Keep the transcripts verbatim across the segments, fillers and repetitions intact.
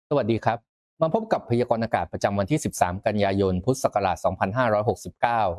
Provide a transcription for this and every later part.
สวัสดีครับ มาพบกับพยากรณ์อากาศประจำวันที่ สิบสาม กันยายน พุทธศักราช สองพันห้าร้อยหกสิบเก้า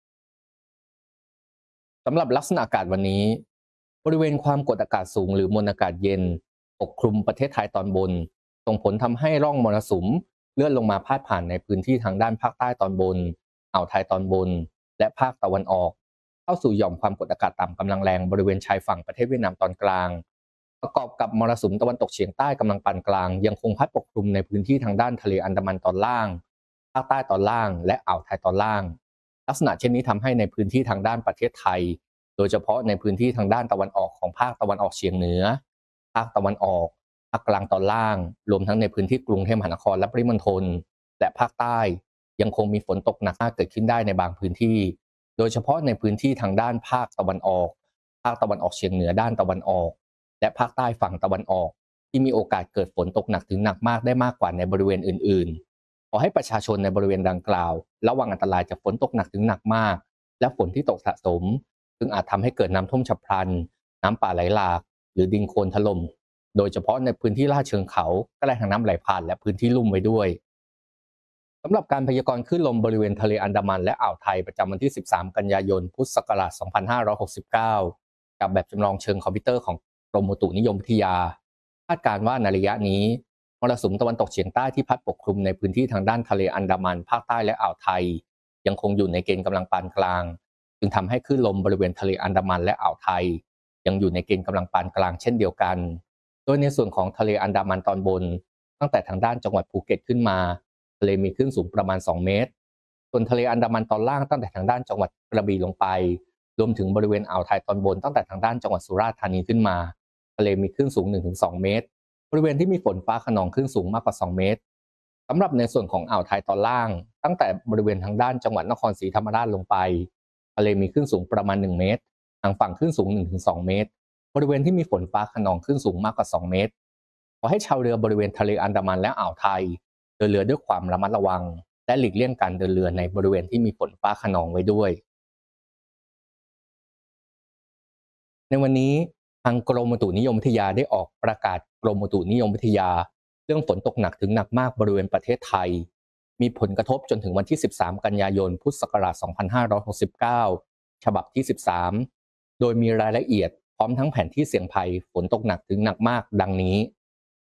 สำหรับลักษณะอากาศวันนี้ บริเวณความกดอากาศสูงหรือมวลอากาศเย็นปกคลุมประเทศไทยตอนบน ส่งผลทำให้ร่องมรสุมเลื่อนลงมาพาดผ่านในพื้นที่ทางด้านภาคใต้ตอนบน อ่าวไทยตอนบน และภาคตะวันออก เข้าสู่หย่อมความกดอากาศต่ำกำลังแรงบริเวณชายฝั่งประเทศเวียดนามตอนกลาง ประกอบกับมรสุมตะวันตกเฉียงใต้กำลังปานกลางยังคงพัดปกคลุมในพื้นที่ทางด้านทะเลอันดามันตอนล่าง ภาคใต้ตอนล่าง และอ่าวไทยตอนล่าง ลักษณะเช่นนี้ทำให้ในพื้นที่ทางด้านประเทศไทย โดยเฉพาะในพื้นที่ทางด้านตะวันออกของภาคตะวันออกเฉียงเหนือ ภาคตะวันออก ภาคกลางตอนล่าง รวมทั้งในพื้นที่กรุงเทพมหานครและปริมณฑล และภาคใต้ยังคงมีฝนตกหนักเกิดขึ้นได้ในบางพื้นที่ โดยเฉพาะในพื้นที่ทางด้านภาคตะวันออก ภาคตะวันออกเฉียงเหนือด้านตะวันออก และภาคใต้ฝั่งตะวันออกที่มีโอกาสเกิดฝนตกหนักถึงหนักมากได้มากกว่าในบริเวณอื่นๆ ขอให้ประชาชนในบริเวณดังกล่าวระวังอันตรายจากฝนตกหนักถึงหนักมากและฝนที่ตกสะสมซึ่งอาจทำให้เกิดน้ำท่วมฉับพลัน น้ำป่าไหลหลากหรือดินโคลนถล่ม โดยเฉพาะในพื้นที่ลาดเชิงเขาใกล้ทางน้ำไหลผ่านและพื้นที่ลุ่มไว้ด้วยสำหรับการพยากรณ์คลื่นลมบริเวณทะเลอันดามันและอ่าวไทยประจำวันที่ สิบสาม กันยายน พุทธศักราช สองพันห้าร้อยหกสิบเก้า กับแบบจำลองเชิงคอมพิวเตอร์ของกรมอุตุนิยมวิทยาคาดการณ์ว่าในระยะนี้มรสุมตะวันตกเฉียงใต้ที่พัดปกคลุมในพื้นที่ทางด้านทะเลอันดามันภาคใต้และอ่าวไทยยังคงอยู่ในเกณฑ์กำลังปานกลางจึงทำให้คลื่นลมบริเวณทะเลอันดามันและอ่าวไทยยังอยู่ในเกณฑ์กำลังปานกลางเช่นเดียวกันโดยในส่วนของทะเลอันดามันตอนบนตั้งแต่ทางด้านจังหวัดภูเก็ตขึ้นมาทะเลมีคลื่นสูงประมาณสองเมตรส่วนทะเลอันดามันตอนล่างตั้งแต่ทางด้านจังหวัดกระบี่ลงไปรวมถึงบริเวณอ่าวไทยตอนบนตั้งแต่ทางด้านจังหวัดสุราษฎร์ธานีขึ้นมาทะเลมีคลื่นสูง หนึ่งถึงสอง เมตรบริเวณที่มีฝนฟ้าคะนองคลื่นสูงมากกว่าสองเมตรสำหรับในส่วนของอ่าวไทยตอนล่างตั้งแต่บริเวณทางด้านจังหวัดนครศรีธรรมราชลงไปทะเลมีคลื่นสูงประมาณหนึ่งเมตรทางฝั่งคลื่นสูง หนึ่งถึงสอง เมตรบริเวณที่มีฝนฟ้าคะนองคลื่นสูงมากกว่าสองเมตรขอให้ชาวเรือบริเวณทะเลอันดามันและอ่าวไทยเดินเรือด้วยความระมัดระวังและหลีกเลี่ยงการเดินเรือในบริเวณที่มีฝนฟ้าคะนองไว้ด้วยในวันนี้ทางกรมอุตุนิยมวิทยาได้ออกประกาศกรมอุตุนิยมวิทยาเรื่องฝนตกหนักถึงหนักมากบริเวณประเทศไทยมีผลกระทบจนถึงวันที่ สิบสาม กันยายน พุทธศักราช สองพันห้าร้อยหกสิบเก้า ฉบับที่ สิบสาม โดยมีรายละเอียดพร้อมทั้งแผนที่เสี่ยงภัยฝนตกหนักถึงหนักมากดังนี้